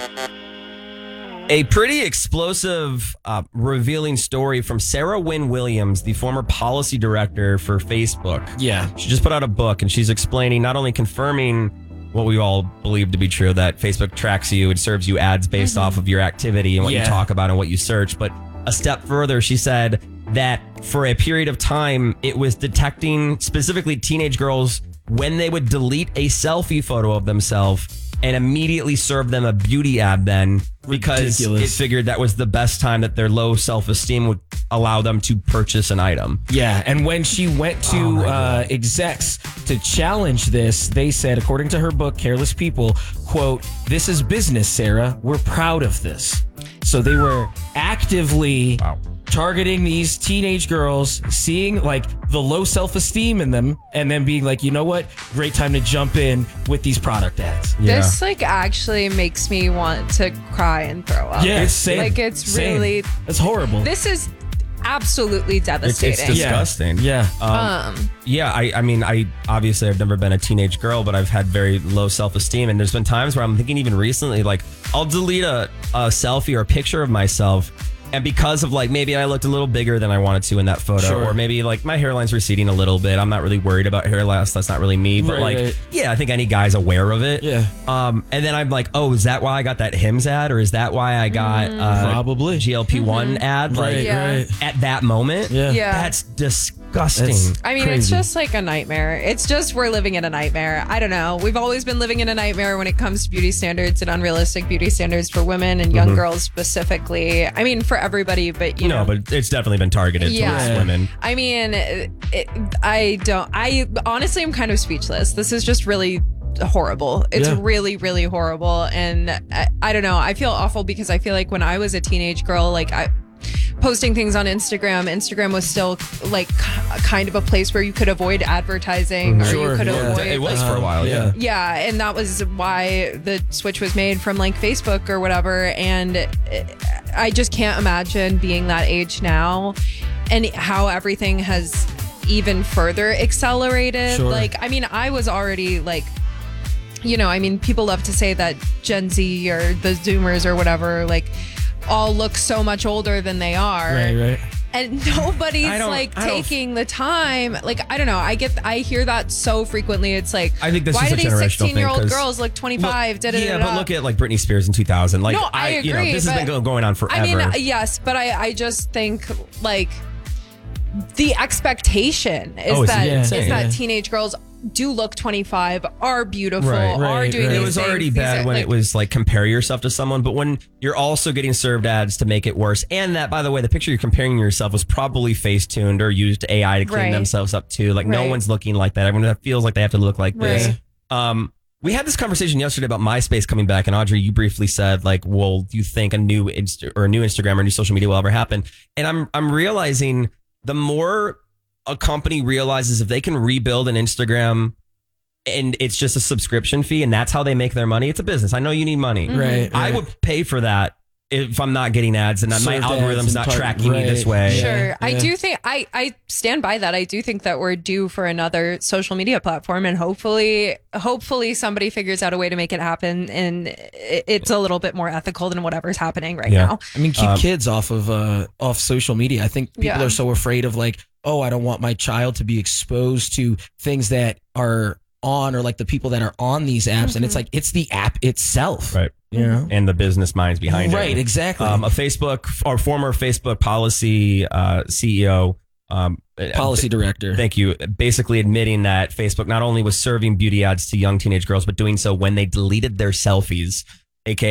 A pretty explosive, revealing story from Sarah Wynne Williams, the former policy director for Facebook. Yeah. She just put out a book and she's explaining, not only confirming what we all believe to be true, that Facebook tracks you and serves you ads based off of your activity and what you talk about and what you search. But a step further, she said that for a period of time, it was detecting specifically teenage girls when they would delete a selfie photo of themselves and immediately serve them a beauty ad then, because it figured that was the best time that their low self-esteem would allow them to purchase an item. Yeah, and when she went to execs to challenge this, they said, according to her book, Careless People, quote, "This is business, Sarah. We're proud of this." So they were actively targeting these teenage girls, seeing like the low self-esteem in them, and then being like, you know what? Great time to jump in with these product ads. Yeah. This like actually makes me want to cry and throw up. Yeah, same. Like it's really, it's horrible. this is absolutely devastating. It's disgusting. Yeah. Yeah, I mean, obviously I've never been a teenage girl, but I've had very low self-esteem. And there's been times where I'm thinking even recently, like I'll delete a selfie or a picture of myself. And because of like, maybe I looked a little bigger than I wanted to in that photo, or maybe like my hairline's receding a little bit. I'm not really worried about hair loss. That's not really me. But yeah, I think any guy's aware of it. Yeah. And then I'm like, oh, is that why I got that Hims ad? Or is that why I got probably GLP-1 ad? Like at that moment? Yeah. That's disgusting. I mean, it's just like a nightmare. It's just we're living in a nightmare. I don't know. We've always been living in a nightmare when it comes to beauty standards and unrealistic beauty standards for women and young girls specifically. I mean, for everybody, but you know. But it's definitely been targeted towards women. I mean, I honestly am kind of speechless. This is just really horrible. It's really, really horrible. And I don't know. I feel awful because I feel like when I was a teenage girl, like posting things on Instagram was still like kind of a place where you could avoid advertising or you could avoid. It was for a while, yeah, and that was why the switch was made from like Facebook or whatever. And I just can't imagine being that age now and how everything has even further accelerated. Like, I mean, I was already like, you know, I mean, people love to say that Gen Z or the Zoomers or whatever, like, all look so much older than they are. Right. And nobody's like taking the time. Like, I don't know. I hear that so frequently. It's like, I think this why is a do these generational 16-year-old girls look 25? Yeah, but look at like Britney Spears in 2000. Like, no, I agree. You know, this has been going on forever. I mean, yes, but I just think like the expectation is that teenage girls do look 25, are beautiful, are doing these It was things, already bad when it was like compare yourself to someone, but when you're also getting served ads to make it worse, and that, by the way, the picture you're comparing yourself was probably face-tuned or used AI to clean themselves up too. Like no one's looking like that. Everyone feels like they have to look like this. We had this conversation yesterday about MySpace coming back, and Audrey, you briefly said like, well, do you think a new Instagram or new social media will ever happen? And I'm realizing the more a company realizes if they can rebuild an Instagram and it's just a subscription fee and that's how they make their money, it's a business. I know you need money. Right. I would pay for that if I'm not getting ads and my algorithm's not tracking me this way. Sure. I do think I stand by that. I do think that we're due for another social media platform, and hopefully somebody figures out a way to make it happen and it's a little bit more ethical than whatever's happening right now. I mean, keep kids off social media. I think people are so afraid of like, oh, I don't want my child to be exposed to things that are on, or like the people that are on these apps. And it's like, it's the app itself. Right. You know? And the business minds behind it. Right, exactly. A former Facebook policy CEO, policy director. Thank you. Basically admitting that Facebook not only was serving beauty ads to young teenage girls, but doing so when they deleted their selfies, aka